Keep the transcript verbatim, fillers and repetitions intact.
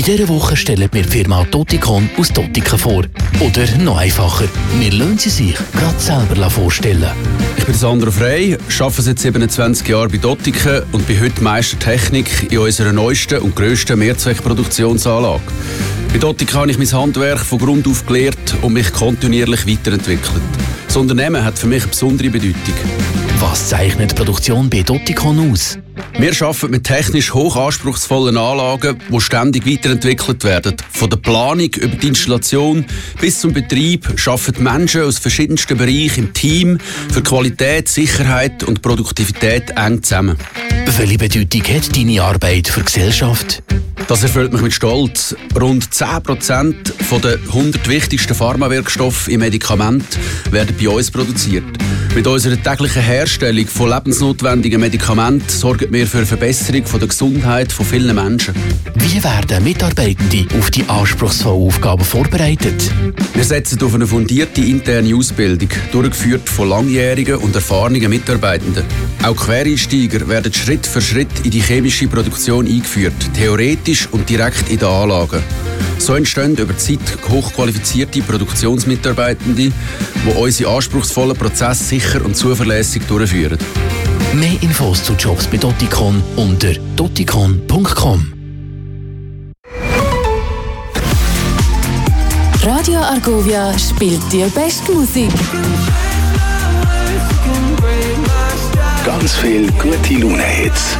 In dieser Woche stellen wir die Firma Dottikon aus Dottiken vor. Oder noch einfacher, wir lassen sie sich gerade selber vorstellen. Ich bin Sandro Frey, arbeite seit siebenundzwanzig Jahren bei Dottiken und bin heute Meister Technik in unserer neuesten und grössten Mehrzweckproduktionsanlage. Bei Dottiken habe ich mein Handwerk von Grund auf gelernt und mich kontinuierlich weiterentwickelt. Das Unternehmen hat für mich eine besondere Bedeutung. Was zeichnet die Produktion bei Dottikon aus? Wir arbeiten mit technisch hochanspruchsvollen Anlagen, die ständig weiterentwickelt werden. Von der Planung über die Installation bis zum Betrieb arbeiten Menschen aus verschiedensten Bereichen im Team für Qualität, Sicherheit und Produktivität eng zusammen. Welche Bedeutung hat deine Arbeit für die Gesellschaft? Das erfüllt mich mit Stolz. Rund zehn Prozent der hundert wichtigsten Pharmawerkstoffe im Medikament werden bei uns produziert. Mit unserer täglichen Herstellung von lebensnotwendigen Medikamenten sorgen wir für eine Verbesserung der Gesundheit von vielen Menschen. Wie werden Mitarbeitende auf die anspruchsvollen Aufgaben vorbereitet? Wir setzen auf eine fundierte interne Ausbildung, durchgeführt von langjährigen und erfahrenen Mitarbeitenden. Auch Quereinsteiger werden Schritt für Schritt in die chemische Produktion eingeführt, theoretisch und direkt in den Anlagen. So entstehen über die Zeit hochqualifizierte Produktionsmitarbeitende, die unsere anspruchsvollen Prozesse sicher und zuverlässig durchführen. Mehr Infos zu Jobs bei Dottikon unter dottikon punkt com. Radio Argovia spielt die beste Musik. Ganz viel gute Laune-Hits.